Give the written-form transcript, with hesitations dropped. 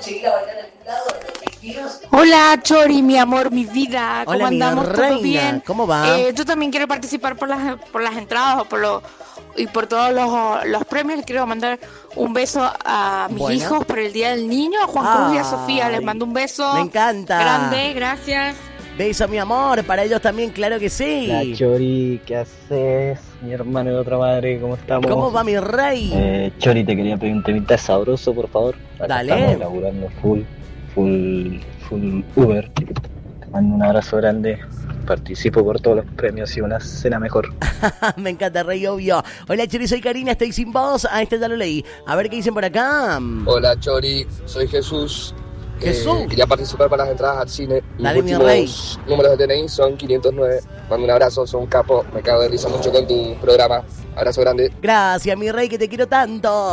Hola, Chori, mi amor, mi vida. ¿Cómo Hola, andamos? mi ¿Todo reina. bien? ¿Cómo va? Yo también quiero participar por las entradas y por todos los premios. Les quiero mandar un beso a mis Bueno. hijos por el Día del Niño, a Juan Cruz y a Sofía. Les mando un beso. Me encanta. Grande, gracias. Beso, mi amor, para ellos también, claro que sí. La Chori, ¿qué haces? Mi hermano de otra madre, ¿cómo estamos? ¿Cómo va, mi rey? Chori, te quería pedir un temita sabroso, por favor. Acá Dale. estamos laburando full Uber. Te mando un abrazo grande. Participo por todos los premios y una cena mejor. Me encanta, rey, obvio. Hola, Chori, soy Karina, estoy sin voz. Este ya lo leí. A ver qué dicen por acá. Hola, Chori, soy Jesús. Jesús. Quería participar para las entradas al cine. Dale, Mis mi rey. últimos números de DNI son 509. Mando un abrazo, soy un capo. Me cago de risa mucho con tu programa. Abrazo grande. Gracias, mi rey, que te quiero tanto.